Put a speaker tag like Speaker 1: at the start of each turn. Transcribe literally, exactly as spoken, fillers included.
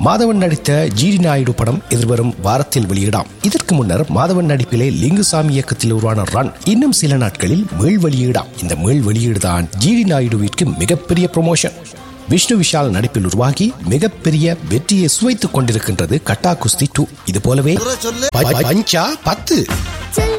Speaker 1: மாதவன் நடித்த ஜிடி நாயுடு படம் எதிர்வரும் வாரத்தில் வெளியிடாம். இதற்கு முன்னர் மாதவன் நடிப்பிலே லிங்குசாமி இயக்கத்தில் உருவான ரன் இன்னும் சில நாட்களில் மீள் வெளியீடாம். இந்த மீள் வெளியீடுதான் ஜிடி நாயுடுவிற்கு மிகப்பெரிய ப்ரமோஷன். விஷ்ணு விஷால் நடிப்பில் உருவாகி மிகப்பெரிய வெற்றியை சுவைத்துக் கொண்டிருக்கின்றது கட்டா குஸ்தி டூ. இது போலவே பஞ்சா பத்து